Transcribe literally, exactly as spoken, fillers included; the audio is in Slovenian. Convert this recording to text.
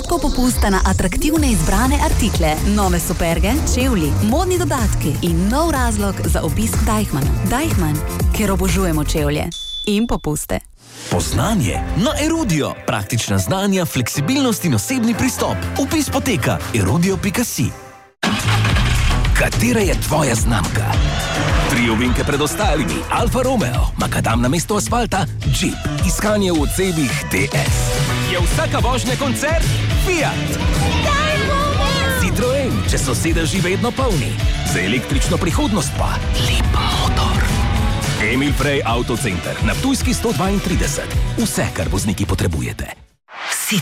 odstotkov popusta na atraktivne izbrane artikle, nove superge, čevlji, modni dodatki in nov razlog za obisk Deichmanna. Deichmann, ker obožujemo čevlje in popuste. Poznanje na Erudio. Praktična znanja, fleksibilnost in osebni pristop. Vpis poteka erudio pika si. Katera je tvoja znamka? Tri ovinke pred ostalimi. Alfa Romeo, makadam na mesto asfalta, Jeep, iskanje v odsebih D S. Je vsaka vožnja koncert? Fiat. Citroen, če so sedeži vedno polni. Za električno prihodnost pa lep motor. Emil Frey Autocenter na Ptujski sto dvaintrideset. Vse, kar vozniki potrebujete.